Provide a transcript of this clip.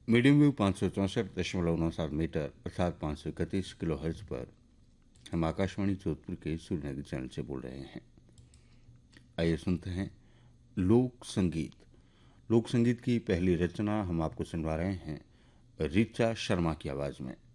Medium wave 564.97 metre अर्थात 531 kilo hertz पर हम आकाशवाणी जोधपुर के सूर्यनगर चैनल से बोल रहे हैं। आइए सुनते हैं लोक संगीत। लोक संगीत की पहली रचना हम आपको सुनवा रहे हैं ऋचा शर्मा की आवाज में।